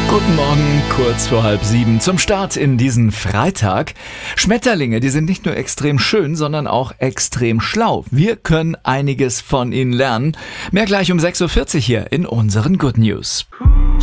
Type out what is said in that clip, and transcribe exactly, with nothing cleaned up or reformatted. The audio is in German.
Guten Morgen, kurz vor halb sieben zum Start in diesen Freitag. Schmetterlinge, die sind nicht nur extrem schön, sondern auch extrem schlau. Wir können einiges von ihnen lernen. Mehr gleich um sechs Uhr vierzig hier in unseren Good News.